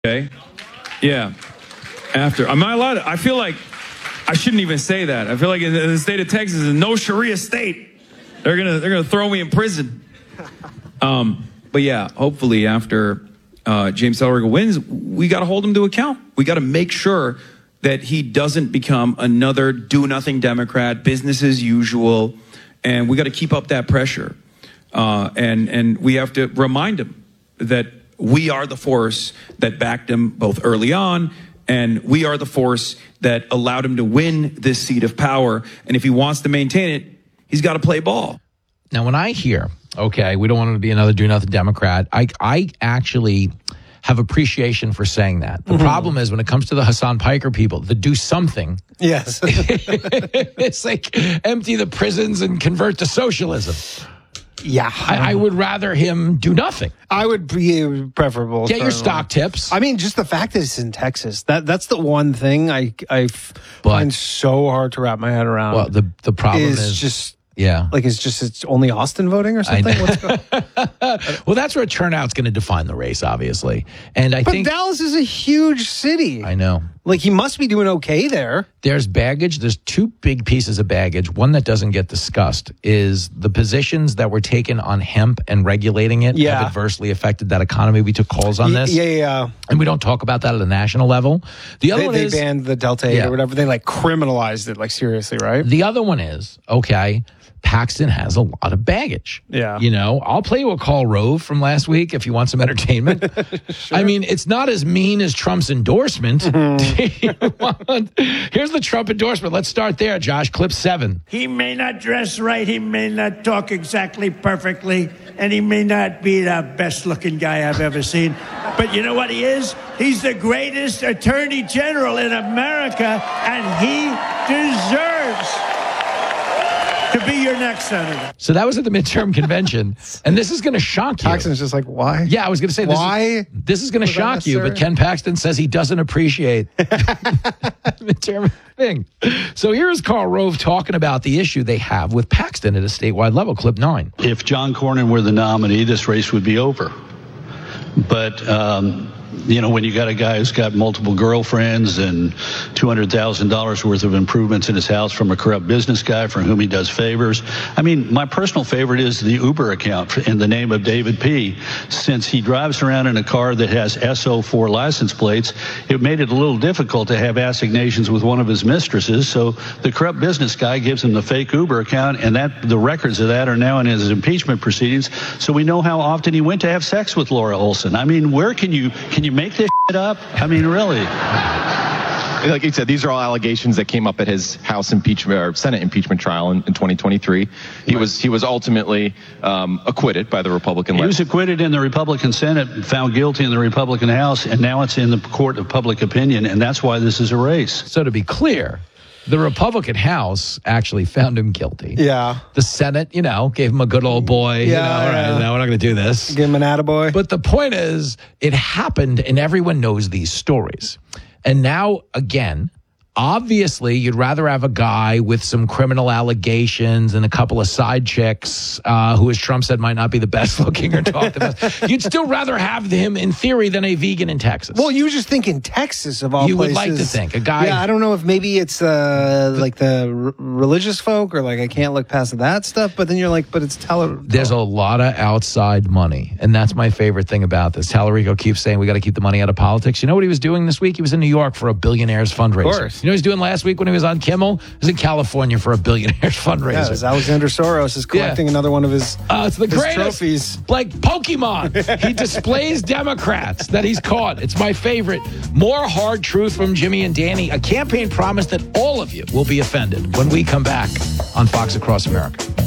Okay. Yeah. After. Am I allowed to? I feel like I shouldn't even say that. I feel like in the state of Texas is no Sharia state. They're gonna throw me in prison. But yeah, hopefully after James Talarico wins, we got to hold him to account. We got to make sure that he doesn't become another do-nothing Democrat, business as usual, and we got to keep up that pressure. And we have to remind him that we are the force that backed him both early on, and we are the force that allowed him to win this seat of power. And if he wants to maintain it, he's got to play ball. Now, when I hear, okay, we don't want him to be another do-nothing Democrat, I actually have appreciation for saying that. The problem is when it comes to the Hassan Piker people, the do something. Yes. It's like empty the prisons and convert to socialism. Yeah. I would rather him do nothing. I would be preferable. Get your stock tips. I mean, just the fact that it's in Texas. That's the one thing I find so hard to wrap my head around. Well, the problem is just... Yeah. Like it's only Austin voting or something? Well, that's where turnout's going to define the race, obviously. And I think Dallas is a huge city. I know. Like, he must be doing okay there. There's baggage. There's two big pieces of baggage. One that doesn't get discussed is the positions that were taken on hemp and regulating it have adversely affected that economy. We took calls on this. Yeah. And we don't talk about that at a national level. The other one is... They banned the Delta 8 or whatever. They, like, criminalized it, like, seriously, right? The other one is, okay... Paxton has a lot of baggage. Yeah. You know, I'll play you a Karl Rove from last week if you want some entertainment. Sure. I mean, it's not as mean as Trump's endorsement. Here's the Trump endorsement. Let's start there, Josh. Clip 7. He may not dress right. He may not talk exactly perfectly. And he may not be the best looking guy I've ever seen. But you know what he is? He's the greatest attorney general in America. And he deserves to be your next senator. So that was at the midterm convention. And this is going to shock you. Paxton's just like, why? Yeah, I was going to say, this is going to shock you. But Ken Paxton says he doesn't appreciate midterm thing. So here's Karl Rove talking about the issue they have with Paxton at a statewide level. Clip 9. If John Cornyn were the nominee, this race would be over. But, you know, when you got a guy who's got multiple girlfriends and $200,000 worth of improvements in his house from a corrupt business guy for whom he does favors. I mean, my personal favorite is the Uber account in the name of David P. Since he drives around in a car that has SO4 license plates, it made it a little difficult to have assignations with one of his mistresses. So the corrupt business guy gives him the fake Uber account, and that the records of that are now in his impeachment proceedings. So we know how often he went to have sex with Laura Olson. I mean, where can you make this shit up? I mean, really? Like you said, these are all allegations that came up at his House impeachment or Senate impeachment trial in 2023. He was ultimately acquitted by the Republican. He was acquitted in the Republican Senate, found guilty in the Republican House, and now it's in the court of public opinion, and that's why this is a race. So to be clear, the Republican House actually found him guilty. Yeah. The Senate, you know, gave him a good old boy. Yeah. All right, no, we're not going to do this. Give him an attaboy. But the point is, it happened, and everyone knows these stories. And now, again, obviously, you'd rather have a guy with some criminal allegations and a couple of side chicks who, as Trump said, might not be the best looking or talk the best. You'd still rather have him, in theory, than a vegan in Texas. Well, you just think in Texas, of all places. You would like to think. A guy... Yeah, I don't know if maybe it's like the religious folk or like I can't look past that stuff, but then you're like, but it's There's a lot of outside money, and that's my favorite thing about this. Talarico keeps saying we got to keep the money out of politics. You know what he was doing this week? He was in New York for a billionaires fundraiser. Of course. You know what he was doing last week when he was on Kimmel? He was in California for a billionaires fundraiser. Yeah, Alexander Soros is collecting another one of his, it's the greatest trophies. Like Pokemon. He displays Democrats that he's caught. It's my favorite. More hard truth from Jimmy and Danny. A campaign promise that all of you will be offended when we come back on Fox Across America.